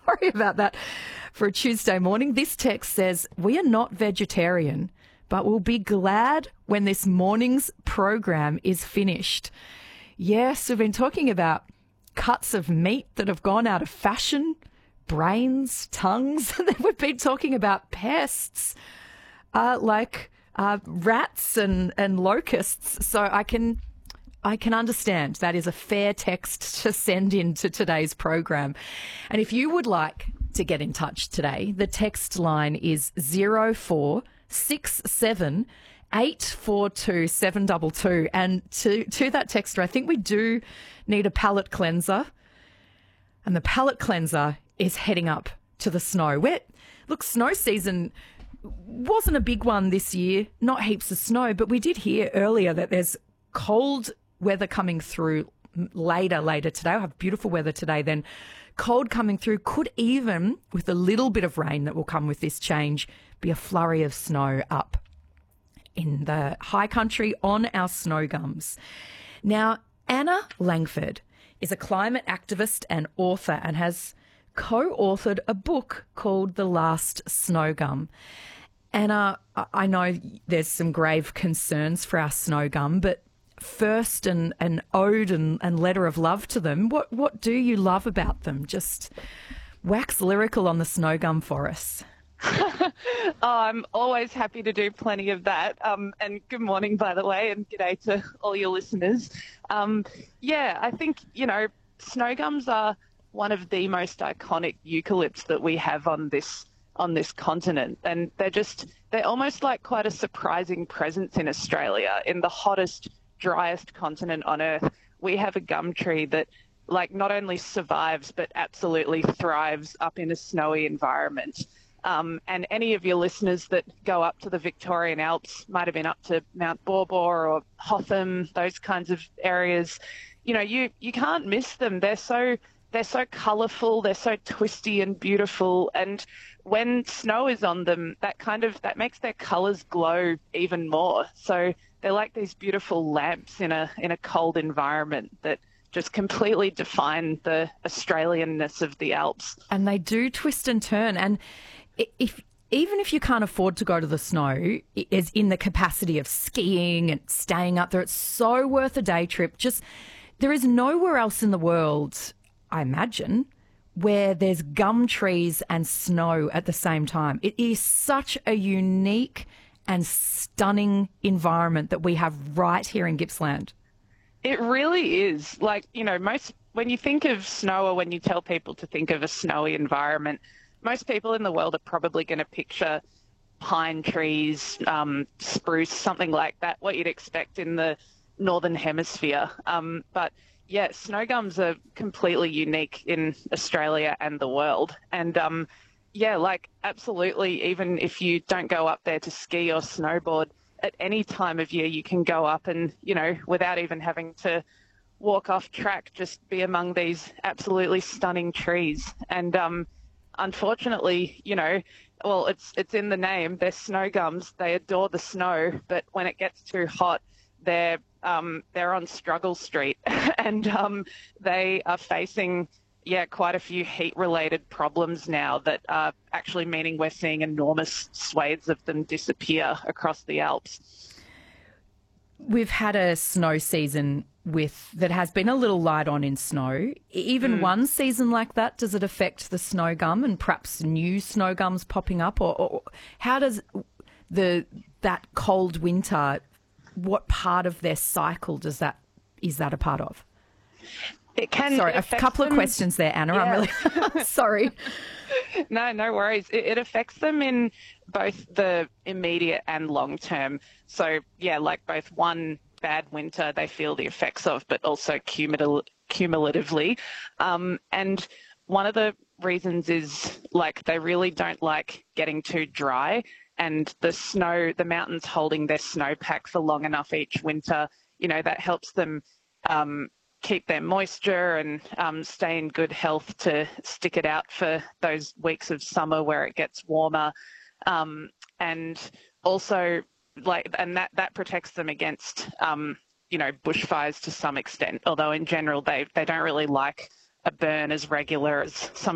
Sorry about that for a Tuesday morning. This text says, we are not vegetarian, but we'll be glad when this morning's program is finished. Yes, we've been talking about cuts of meat that have gone out of fashion, brains, tongues. And then we've been talking about pests like rats and locusts. So I can understand that is a fair text to send into today's program. And if you would like to get in touch today, the text line is 0467 842 722. And to that texter, I think we do need a palate cleanser. And the palate cleanser is heading up to the snow. Look, snow season wasn't a big one this year, not heaps of snow, but we did hear earlier that there's cold weather coming through later today. I'll have beautiful weather today, then cold coming through. Could even, with a little bit of rain that will come with this change, be a flurry of snow up in the high country on our snow gums. Now, Anna Langford is a climate activist and author and has co-authored a book called The Last Snow Gum. Anna, I know there's some grave concerns for our snow gum, but first an ode and letter of love to them. What do you love about them? Just wax lyrical on the snow gum for us. I'm always happy to do plenty of that. And good morning, by the way, and g'day to all your listeners. I think, snow gums are one of the most iconic eucalypts that we have on this continent. And they're almost like quite a surprising presence in Australia. In the hottest, driest continent on Earth, we have a gum tree that not only survives, but absolutely thrives up in a snowy environment. And any of your listeners that go up to the Victorian Alps, might have been up to Mount Baw or Hotham, those kinds of areas, you can't miss them. They're so colourful, they're so twisty and beautiful, and when snow is on them, that makes their colours glow even more. So they're like these beautiful lamps in a cold environment that just completely define the Australianness of the Alps. And they do twist and turn. And even if you can't afford to go to the snow, is in the capacity of skiing and staying up there, it's so worth a day trip. There is nowhere else in the world, I imagine, where there's gum trees and snow at the same time. It is such a unique and stunning environment that we have right here in Gippsland. It really is. When you think of snow, or when you tell people to think of a snowy environment, most people in the world are probably going to picture pine trees, spruce, something like that, what you'd expect in the Northern Hemisphere. But yeah, snow gums are completely unique in Australia and the world. And absolutely, even if you don't go up there to ski or snowboard, at any time of year you can go up and, without even having to walk off track, just be among these absolutely stunning trees. And unfortunately, it's in the name, they're snow gums. They adore the snow, but when it gets too hot, they're on Struggle Street and they are facing quite a few heat-related problems now that are actually meaning we're seeing enormous swathes of them disappear across the Alps. We've had a snow season that has been a little light on in snow. Even one season like that, does it affect the snow gum and perhaps new snow gums popping up? Or how does that cold winter, what part of their cycle is that a part of? It can. Sorry, a couple of questions there, Anna. Yeah. I'm really sorry. No worries. It affects them in both the immediate and long term. So, both one bad winter they feel the effects of, but also cumulatively. And one of the reasons is they really don't like getting too dry, and the mountains holding their snowpack for long enough each winter, that helps them keep their moisture and stay in good health to stick it out for those weeks of summer where it gets warmer. And also that protects them against, bushfires to some extent, although in general they don't really like a burn as regular as some